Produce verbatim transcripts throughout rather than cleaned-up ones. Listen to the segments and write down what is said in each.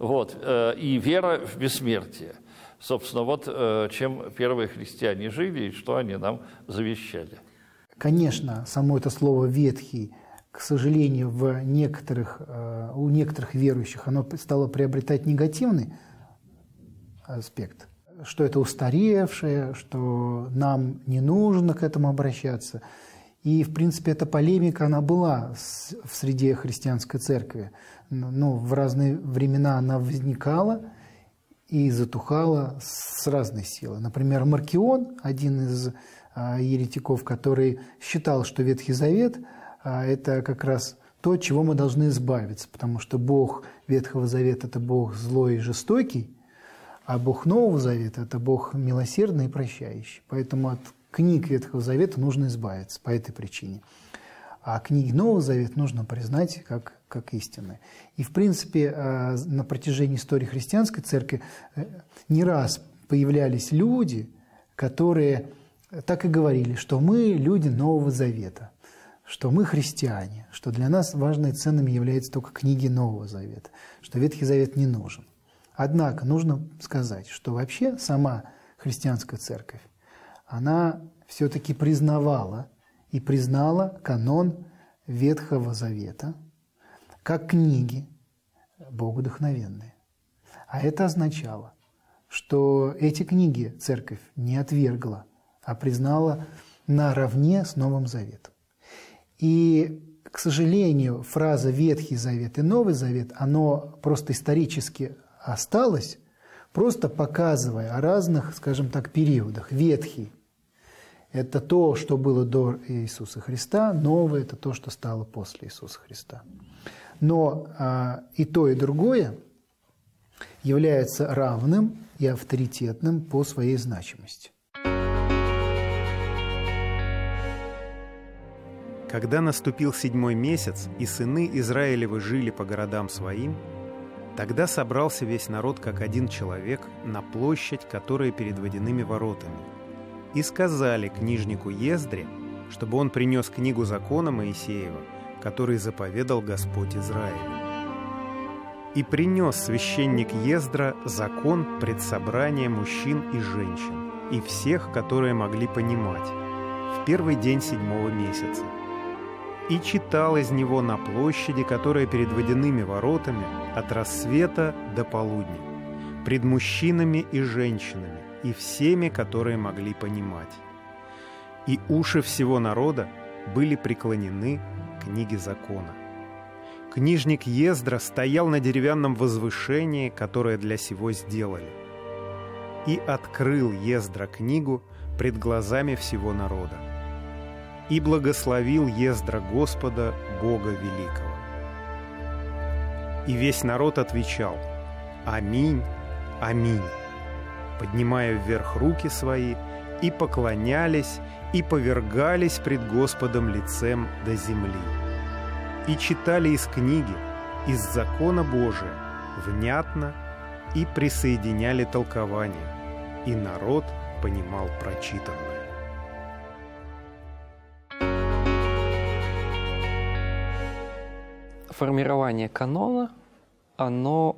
Вот. И вера в бессмертие. Собственно, вот чем первые христиане жили и что они нам завещали. Конечно, само это слово «ветхий», к сожалению, в некоторых, у некоторых верующих оно стало приобретать негативный аспект, что это устаревшее, что нам не нужно к этому обращаться. И, в принципе, эта полемика, она была в среде христианской церкви. Ну, в разные времена она возникала и затухала с разной силой. Например, Маркион, один из еретиков, который считал, что Ветхий Завет – это как раз то, от чего мы должны избавиться, потому что Бог Ветхого Завета – это Бог злой и жестокий, а Бог Нового Завета – это Бог милосердный и прощающий. Поэтому от книг Ветхого Завета нужно избавиться по этой причине. А книги Нового Завета нужно признать как, как истинные. И, в принципе, на протяжении истории христианской церкви не раз появлялись люди, которые так и говорили, что мы люди Нового Завета, что мы христиане, что для нас важными и ценными являются только книги Нового Завета, что Ветхий Завет не нужен. Однако нужно сказать, что вообще сама христианская церковь, она все-таки признавала и признала канон Ветхого Завета как книги богодухновенные. А это означало, что эти книги церковь не отвергла, а признала наравне с Новым Заветом. И, к сожалению, фраза «Ветхий Завет» и «Новый Завет», оно просто исторически осталось, просто показывая о разных, скажем так, периодах. Ветхий – это то, что было до Иисуса Христа, новое – это то, что стало после Иисуса Христа. Но а, и то, и другое является равным и авторитетным по своей значимости. Когда наступил седьмой месяц, и сыны Израилевы жили по городам своим, тогда собрался весь народ, как один человек, на площадь, которая перед водяными воротами. И сказали книжнику Ездре, чтобы он принес книгу закона Моисеева, который заповедал Господь Израилю. И принес священник Ездра закон пред собранием мужчин и женщин, и всех, которые могли понимать, в первый день седьмого месяца. И читал из него на площади, которая перед водяными воротами, от рассвета до полудня, пред мужчинами и женщинами, и всеми, которые могли понимать. И уши всего народа были преклонены к книге закона. Книжник Ездра стоял на деревянном возвышении, которое для сего сделали. И открыл Ездра книгу пред глазами всего народа. И благословил Ездра Господа, Бога Великого. И весь народ отвечал: «Аминь, аминь», поднимая вверх руки свои, и поклонялись, и повергались пред Господом лицем до земли. И читали из книги, из закона Божия, внятно, и присоединяли толкование, и народ понимал прочитанное. Формирование канона, оно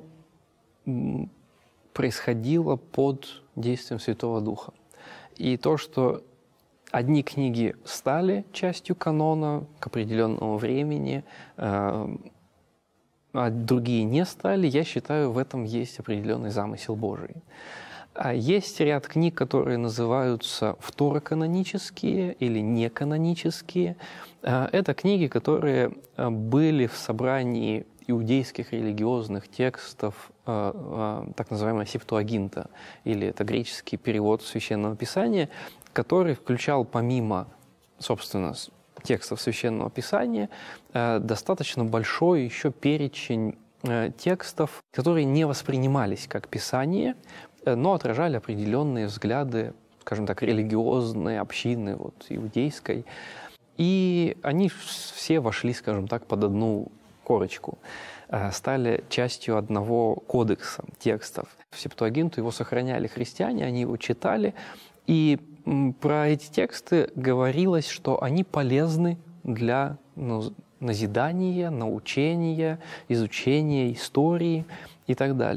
происходило под действием Святого Духа. И то, что одни книги стали частью канона к определенному времени, а другие не стали, я считаю, в этом есть определенный замысел Божий. Есть ряд книг, которые называются второканонические или неканонические. Это книги, которые были в собрании иудейских религиозных текстов, так называемого Септуагинта, или это греческий перевод Священного Писания, который включал помимо, собственно, текстов Священного Писания достаточно большой еще перечень текстов, которые не воспринимались как Писание, но отражали определенные взгляды, скажем так, религиозные, общины вот, иудейской. И они все вошли, скажем так, под одну корочку, стали частью одного кодекса текстов. В Септуагинту его сохраняли христиане, они его читали, и про эти тексты говорилось, что они полезны для ну, назидания, научения, изучения истории и так далее.